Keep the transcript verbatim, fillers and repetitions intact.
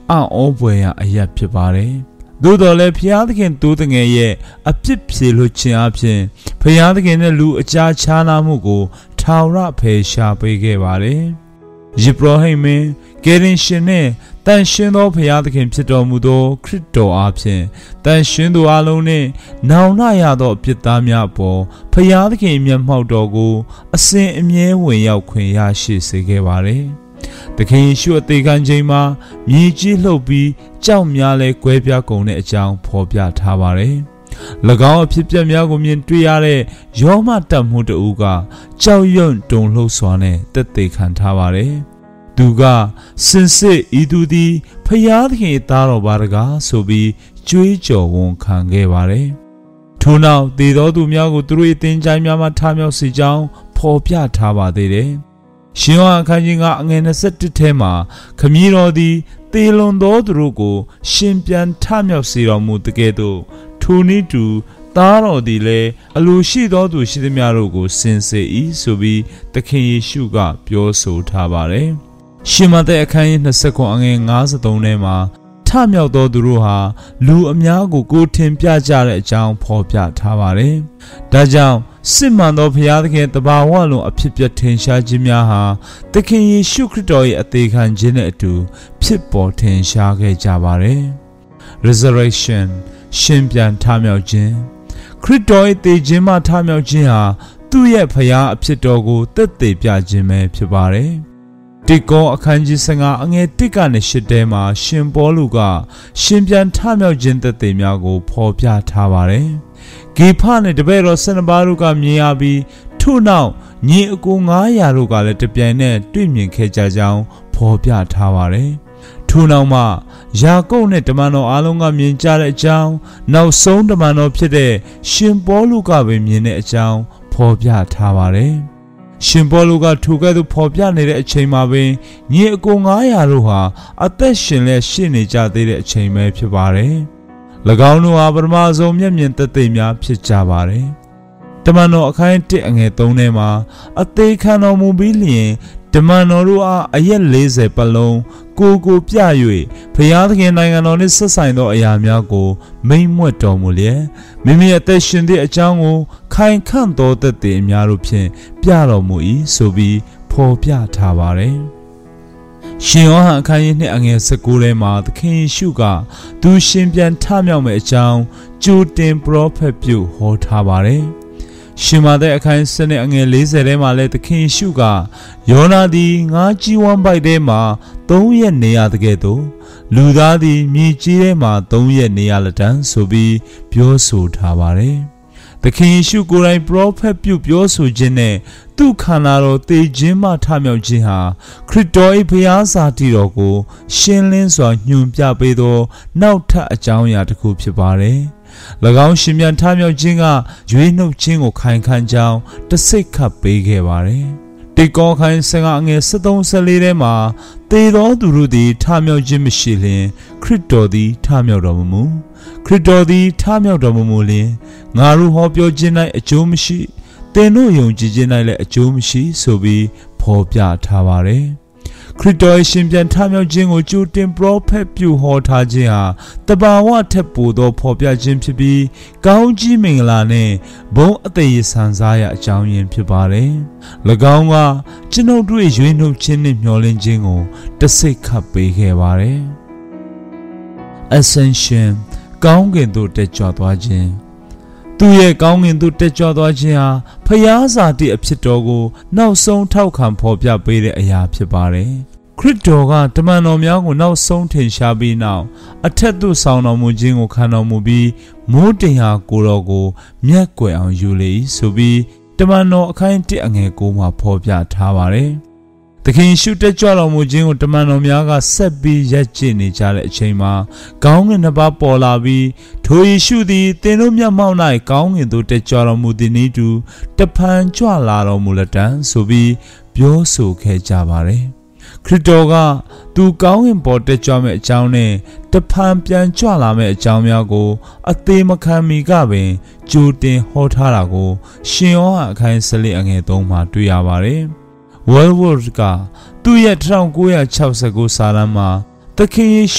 အံ့ဩဖွယ်ရာအရာဖြစ်ပါတယ်သို့တော်လည်းဖျားသခင်တိုးတငယ်ရဲ့အပြစ်ဖြေလို့ခြင်းအပြင်ဖျားသခင်နဲ့လူအကြားခြားနာမှုကိုထာဝရဖယ်ရှားပေးခဲ့ပါတယ်။ယေဘရဟိမင်းကယ်တင်ရှင်နဲ့တန်ရှင်းသောဖျားသခင်ဖြစ်တော်မူသောခရစ်တော်အားဖြင့်တန်ရှင်းသူအလုံးနှင့်နောင်နာရသောအပြစ်သားများပေါ်ဖျားသခင်မျက်မှောက်တော်ကိုအစဉ်အမြဲဝင်ရောက်ခွင့်ရရှိစေခဲ့ပါတယ်။သခင်ယေရှုအသေးခံခြင်းမှာမြေကြီးလှုပ်ပြီးကြောက်များလဲကွဲပြားကုန်တဲ့အကြောင်းဖော်ပြထားပါတယ်။၎င်းအဖြစ်ပြက်များကိုမြင်တွေ့ရတဲ့ယောမတတ်မှုတူကကြောက်ရွံ့တုန်လှုပ်စွာနဲ့တက်သေးခံထားပါတယ်။သူကစင်စစ်ဤသူသည်ဖျားသခင်သားတော်ပါတကားဆိုပြီးကြွေးကြော်ဝန်ခံခဲ့ပါတယ်။ထို့နောက်သေသောသူများကိုသူတို့၏သင်္ချိုင်းများမှထမြောက်စေကြောင်းဖော်ပြထားပါသေးတယ်။ရှင်ယောဟန်အခန်းကြီးကအငယ်၂၁ထဲမှာခမည်းတော်သည်သေလွန်သောသူတို့ကိုရှင်ပြန်ထမြောက်စေတော်မူတကယ်သို့ထိုနည်းတူသားတော်သည်လည်းအလိုရှိသောသူရှိသမျှတို့ကိုစင်စေ၏ဆိုပြီးသခင်ယေရှုကပြောဆိုထားပါတယ်။ရှင်မဿဲအခန်းကြီး၂၉အငယ်၅၃ထဲမှာထမြောက်သောသူတို့ဟာလူအများကိုကိုထင်ပြကြတဲ့အကြောင်းဖော်ပြထားပါတယ်။ဒါကြောင့်စစ်မှန်သောဘုရားသခင်တဘာဝလုံးအဖြစ်ပြထင်ရှားခြင်းများဟာသခင်ယေရှုခရစ်တော်ရဲ့အသေးခံခြင်းနဲ့အတူဖြစ်ပေါ်ထင်ရှားခဲ့ကြပါတယ်။ Resurrection ရှင်ပြန်ထမြောက်ခြင်းခရစ်တော်ရဲ့သေခြင်းမှထမြောက်ခြင်းဟာသူ့ရဲ့ဘုရားအဖြစ်တော်ကိုသက်သေပြခြင်းပဲဖြစ်ပါတယ်။တိကောအခန်းကြီး၁၅အငယ်၁ကနေ၈ထဲမှာရှင်ပေါလုကရှင်ပြန်ထမြောက်ခြင်းသက်သေများကိုဖော်ပြထားပါတယ်။ဂေဖနဲ့တပည့်တော်၁၂ပါးတို့ကမြင်ရပြီးထို့နောက်ညီအကို၅ရာတို့ကလည်းတပြိုင်နက်တွေ့မြင်ခဲ့ကြကြောင်းဖော်ပြထားပါတယ်။ထို့နောက်မှယာကုပ်နဲ့တမန်တော်အားလုံးကမြင်ကြတဲ့အကြောင်းနောက်ဆုံးတမန်တော်ဖြစ်တဲ့ရှင်ပေါလုကပဲမြင်တဲ့အကြောင်းဖော်ပြထားပါတယ်။ရှင်ပေါလုကထိုကဲ့သို့ဖော်ပြနေတဲ့အချိန်မှာပင်ညီအကို၅ရာတို့ဟာအသက်ရှင်လျက်ရှိနေကြသေးတဲ့အချိန်ပဲဖြစ်ပါတယ်။၎င်းတို့ဟာပထမဆုံးမျက်မြင်သက်သေများဖြစ်ကြပါတယ်။တမန်တော်အခန်း၁အငယ်၃ထဲမှာအသေးခံတော်မူပြီးလျင်တမန်တော်တို့အားအရက်၄၀ပတ်လုံးကိုကိုပြ၍ဘုရားသခင်နိုင်ငံတော်နှင့်ဆက်ဆိုင်သောအရာများကိုမိန့်မြွက်တော်မူလျက်မိမိအသက်ရှင်သည့်အကြောင်းကိုခိုင်ခန့်သောသက်သေအများတို့ဖြင့်ပြတော်မူ၏ဆိုပြီးဖော်ပြထားပါတယ်။ရှင်ယောဟန်အခန်းကြီး၂အငယ်၁၉ထဲမှာသခင်ယေရှုကသူရှင်ပြန်ထမြောက်မယ့်အကြောင်းကြိုတင်ပရောဖက်ပြုဟောထားပါတယ်။ရှင်မဿဲအခန်း၁၂အငယ်၄၀ထဲမှာလည်းသခင်ယေရှုကယောနာသည်ငါးကြီးဝမ်းပိုက်ထဲမှာသုံးရက်နေရတဲ့ကဲ့သို့လူသားသည်မြေကြီးထဲမှာသုံးရက်နေရလက်တန်းဆိုပြီးပြောဆိုထားပါတယ်။သခင်ယေရှုကိုယ်တိုင်ပရောဖက်ပြုပြောဆိုခြင်းနဲ့သူ့ခန္ဓာတော်သေခြင်းမှထမြောက်ခြင်းဟာခရစ်တော်၏ဘုရားစာတည်တော်ကိုရှင်းလင်းစွာညွှန်ပြပေးသောနောက်ထပ်အကြောင်းအရာတစ်ခုဖြစ်ပါတယ်။၎င်းရှင်ပြန်ထမြောက်ခြင်းကရွေးနှုတ်ခြင်းကိုခိုင်ခန့်ကြောင်းတစိတ်ခတ်ပေးခဲ့ပါတယ်။တိကောခိုင်၁၅အငယ်၁၃ ၁၄ထဲမှာသေသောသူတို့သည်ထမြောက်ခြင်းမရှိလျင်ခရစ်တော်သည်ထမြောက်တော်မမူခရစ်တော်သည်ထမြောက်တော်မမူလျင်ငါတို့ဟောပြောခြင်း၌အကျိုးမရှိသင်တို့ယုံကြည်ခြင်း၌လည်းအကျိုးမရှိဆိုပြီးဖော်ပြထားပါတယ်။ခရစ်တော်ရှင်ပြန်ထမြောက်ခြင်းကိုကြိုတင်ပရောဖက်ပြုဟောထားခြင်းဟာတဘာဝထက်ပိုသောဖော်ပြခြင်းဖြစ်ပြီးကောင်းကြီးမင်္ဂလာနဲ့ဘုန်းအသက်ရည်ဆန်စားရအကြောင်းရင်းဖြစ်ပါတယ်။၎င်းကကျွန်ုပ်တို့ရွေးနှုတ်ခြင်းနဲ့မျှော်လင့်ခြင်းကိုတစိတ်ခတ်ပေးခဲ့ပါတယ်။ Ascension ကောင်းကင်သို့တက်ကြွသွားခြင်းသူရဲ့ကောင်းကင်သို့တက်ကြွသွားခြင်းဟာဖျားစာတိအဖြစ်တော်ကိုနောက်ဆုံးထောက်ခံဖော်ပြပေးတဲ့အရာဖြစ်ပါတယ်။ခရစ်တော်ကတမန်တော်များကိုနောက်ဆုံးထင်ရှားပြီးနောက်အထက်သို့ဆောင်တော်မူခြင်းကိုခံတော်မူပြီးမိုးတင်ဟာကိုတော်ကိုမျက်ကွယ်အောင်ယူလေဆိုပြီးတမန်တော်အခန်း၁အငယ်၉မှာဖော်ပြထားပါတယ်။သခင်ရှုတက်ကြွတော်မူခြင်းကိုတမန်တော်များကဆက်ပြီးရပ်ကျင့်နေကြတဲ့အချိန်မှာကောင်းကင်နှစ်ပါးပေါ်လာပြီးထိုယေရှုသည်သင်တို့မျက်မှောက်၌ကောင်းကင်သို့တက်ကြွတော်မူသည်နည်းတူတဖန်ကြွလာတော်မူလက်တံဆိုပြီးပြောဆိုခဲ့ကြပါတယ်။ခရစ်တော်ကသူကောင်းကင်ပေါ်တက်ကြွမဲ့အကြောင်းနဲ့တဖန်ပြန်ကြွလာမဲ့အကြောင်းများကိုအသေးမခံမီကပင်ကြိုတင်ဟောထားတာကိုရှင်ယောဟန်အခန်း၁၄အငယ်၃မှာတွေ့ရပါတယ်။ World War ကသူ့ရဲ့၁၉၆၉စာတမ်းမှာသခင်ယေရှ